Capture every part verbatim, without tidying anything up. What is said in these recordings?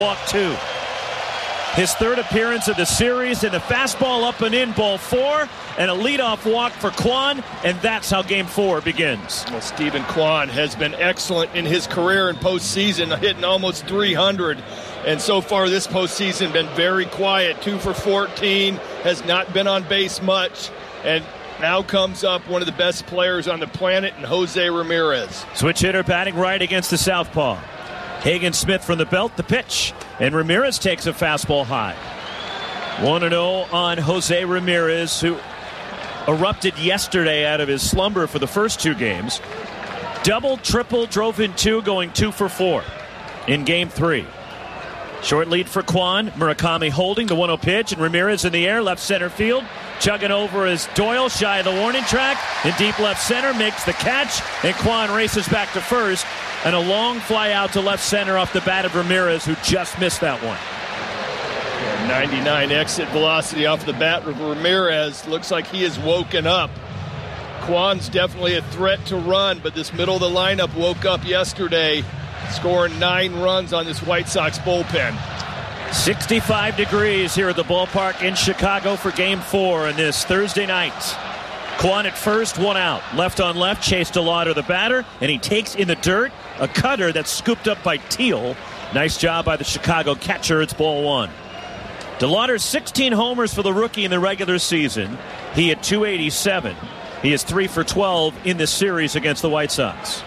Walk two. His third appearance of the series, and the fastball up and in, ball four, and a leadoff walk for Kwan, and that's how game four begins. Well, Stephen Kwan has been excellent in his career in postseason, hitting almost three hundred, and so far this postseason been very quiet. Two for fourteen, has not been on base much, and now comes up one of the best players on the planet in Jose Ramirez. Switch hitter batting right against the southpaw. Hagen Smith from the belt, the pitch, and Ramirez takes a fastball high. one and oh on Jose Ramirez, who erupted yesterday out of his slumber for the first two games. Double, triple, drove in two, going two for four in game three. Short lead for Kwan. Murakami holding the one oh pitch, and Ramirez in the air, left center field. Chugging over is Doyle, shy of the warning track. In deep left center, makes the catch, and Kwan races back to first. And a long fly out to left center off the bat of Ramirez, who just missed that one. ninety-nine exit velocity off the bat of Ramirez. Looks like he is woken up. Kwan's definitely a threat to run, but this middle of the lineup woke up yesterday, scoring nine runs on this White Sox bullpen. sixty-five degrees here at the ballpark in Chicago for game four on this Thursday night. Kwan at first, one out. Left on left, Chase DeLauder the batter, and he takes in the dirt a cutter that's scooped up by Teal. Nice job by the Chicago catcher. It's ball one. DeLauder's sixteen homers for the rookie in the regular season. He had two eighty-seven. He is three for twelve in this series against the White Sox.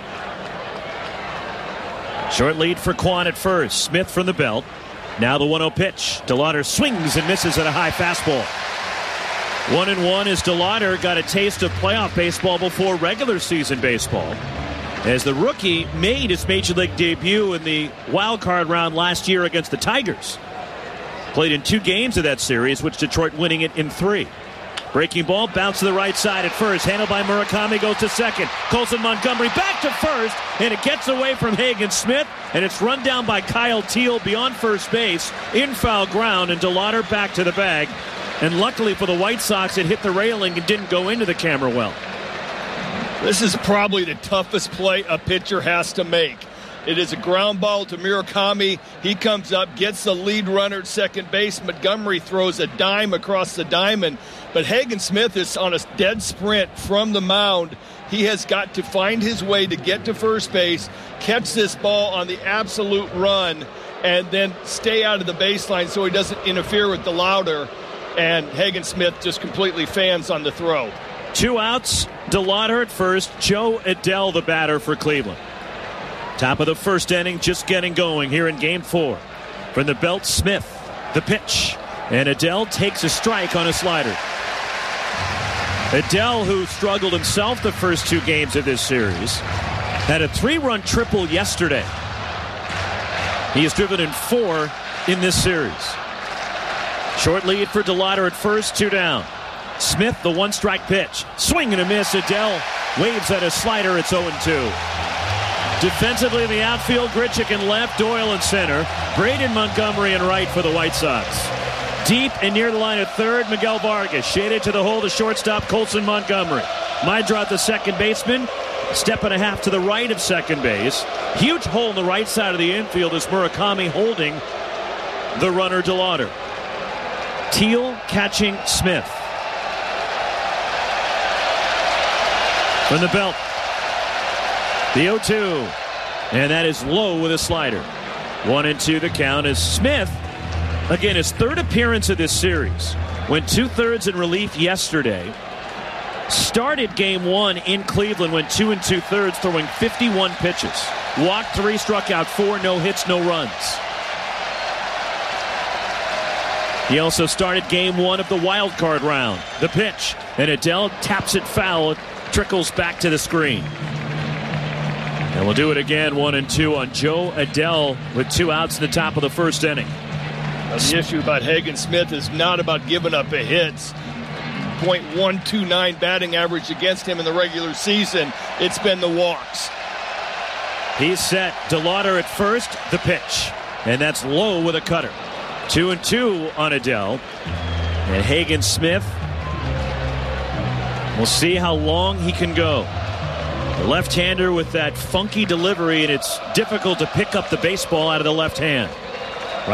Short lead for Kwan at first. Smith from the belt. Now the one oh pitch. DeLauder swings and misses at a high fastball. One and one as DeLauder got a taste of playoff baseball before regular season baseball, as the rookie made his major league debut in the wild card round last year against the Tigers. Played in two games of that series, with Detroit winning it in three. Breaking ball, bounce to the right side at first, handled by Murakami, goes to second. Colson Montgomery back to first, and it gets away from Hagen Smith, and it's run down by Kyle Teal beyond first base in foul ground, and DeLauder back to the bag. And luckily for the White Sox, it hit the railing and didn't go into the camera well. This is probably the toughest play a pitcher has to make. It is a ground ball to Murakami. He comes up, gets the lead runner at second base. Montgomery throws a dime across the diamond. But Hagen Smith is on a dead sprint from the mound. He has got to find his way to get to first base, catch this ball on the absolute run, and then stay out of the baseline so he doesn't interfere with DeLauder. And Hagen Smith just completely fans on the throw. Two outs, DeLauder at first, Joe Adell the batter for Cleveland. Top of the first inning, just getting going here in game four. From the belt, Smith, the pitch. And Adell takes a strike on a slider. Adell, who struggled himself the first two games of this series, had a three-run triple yesterday. He has driven in four in this series. Short lead for DeLauder at first, two down. Smith, the one-strike pitch. Swing and a miss. Adell waves at a slider. It's oh and two. Defensively in the outfield, Grichuk in left, Doyle in center. Braden Montgomery in right for the White Sox. Deep and near the line of third, Miguel Vargas. Shaded to the hole, the shortstop, Colson Montgomery. Meidroth, the second baseman. Step and a half to the right of second base. Huge hole in the right side of the infield as Murakami holding the runner DeLauder. Teal catching Smith. From the belt, the oh two. And that is low with a slider. One and two the count as Smith, again, his third appearance of this series. Went two-thirds in relief yesterday. Started game one in Cleveland, went two and two-thirds, throwing fifty-one pitches. Walked three, struck out four, no hits, no runs. He also started game one of the wild card round. The pitch, and Adell taps it foul. It trickles back to the screen. And we'll do it again, one and two on Joe Adell with two outs in the top of the first inning. Now, the issue about Hagen Smith is not about giving up a hits. point one two nine batting average against him in the regular season. It's been the walks. He's set. DeLauder at first, the pitch. And that's low with a cutter. Two and two on Adell. And Hagen Smith, we'll see how long he can go. The left-hander with that funky delivery, and it's difficult to pick up the baseball out of the left hand.